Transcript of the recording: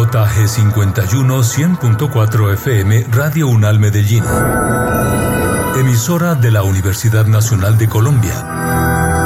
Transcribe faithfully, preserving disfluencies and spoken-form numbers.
J G cincuenta y uno cien punto cuatro F M Radio Unal Medellín. Emisora de la Universidad Nacional de Colombia.